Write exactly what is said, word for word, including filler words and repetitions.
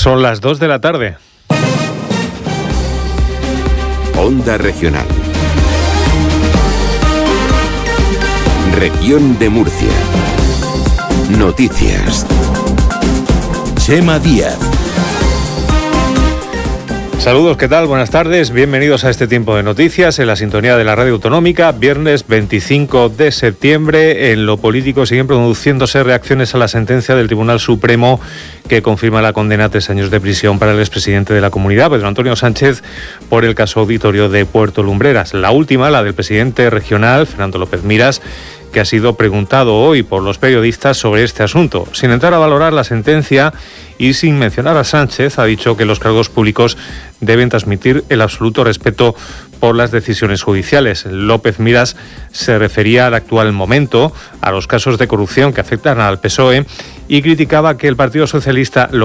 Son las dos de la tarde. Onda Regional. Región de Murcia. Noticias. Chema Díaz. Saludos, ¿qué tal? Buenas tardes, bienvenidos a este tiempo de noticias en la sintonía de la Radio Autonómica. Viernes veinticinco de septiembre, en lo político siguen produciéndose reacciones a la sentencia del Tribunal Supremo que confirma la condena a tres años de prisión para el expresidente de la Comunidad, Pedro Antonio Sánchez, por el caso auditorio de Puerto Lumbreras. La última, la del presidente regional, Fernando López Miras, que ha sido preguntado hoy por los periodistas sobre este asunto. Sin entrar a valorar la sentencia y sin mencionar a Sánchez, ha dicho que los cargos públicos deben transmitir el absoluto respeto por las decisiones judiciales. López Miras se refería al actual momento, a los casos de corrupción que afectan al P S O E, y criticaba que el Partido Socialista lo